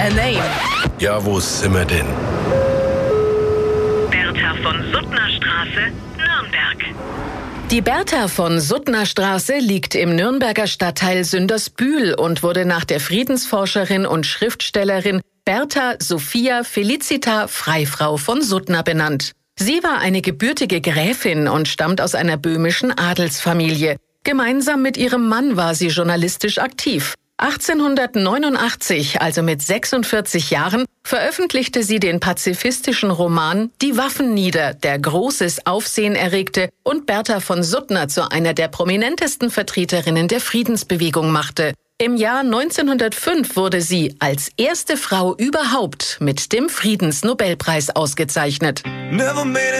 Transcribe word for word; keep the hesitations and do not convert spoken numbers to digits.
A Name. Ja, wo sind wir denn? Bertha von Suttner Straße, Nürnberg. Die Bertha von Suttner Straße liegt im Nürnberger Stadtteil Sündersbühl und wurde nach der Friedensforscherin und Schriftstellerin Bertha Sophia Felicita Freifrau von Suttner benannt. Sie war eine gebürtige Gräfin und stammt aus einer böhmischen Adelsfamilie. Gemeinsam mit ihrem Mann war sie journalistisch aktiv. achtzehnhundertneunundachtzig, also mit sechsundvierzig Jahren, veröffentlichte sie den pazifistischen Roman Die Waffen nieder, der großes Aufsehen erregte und Bertha von Suttner zu einer der prominentesten Vertreterinnen der Friedensbewegung machte. Im Jahr neunzehnhundertfünf wurde sie als erste Frau überhaupt mit dem Friedensnobelpreis ausgezeichnet. Never made